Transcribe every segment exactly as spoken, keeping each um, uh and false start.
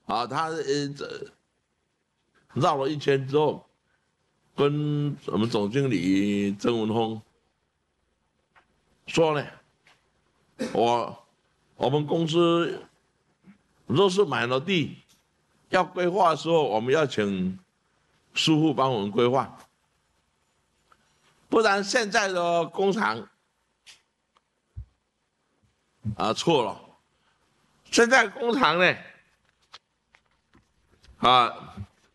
啊，他呃这绕了一圈之后，跟我们总经理曾文峰说呢，我我们公司若是买了地，要规划的时候，我们要请师傅帮我们规划，不然现在的工厂啊错了，现在工厂呢啊。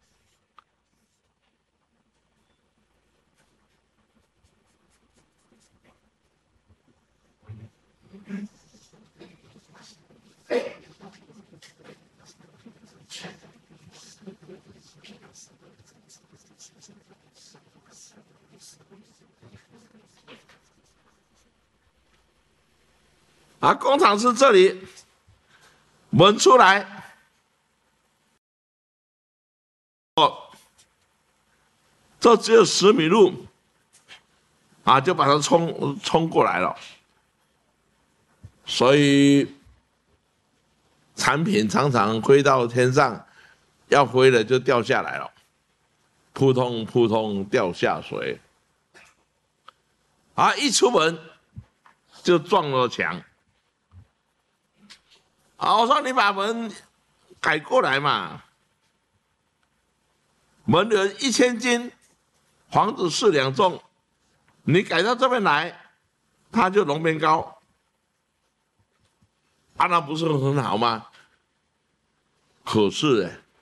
啊，工厂是这里，门出来，哦，这只有十米路，啊，就把它冲冲过来了，所以产品常常飞到天上，要飞了就掉下来了，扑通扑通掉下水，啊，一出门就撞了墙。啊，我说你把门改过来嘛，门有一千斤，房子四两重，你改到这边来，它就龙边高，啊，那不是很好吗？可是，